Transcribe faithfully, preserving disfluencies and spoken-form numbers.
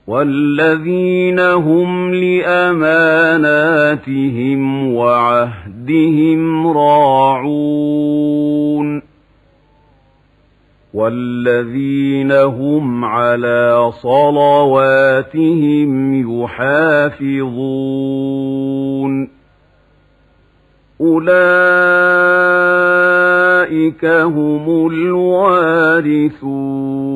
والذين هم لأماناتهم وعهدهم راعون والذين هم على صلواتهم يحافظون أولئك هم الوارثون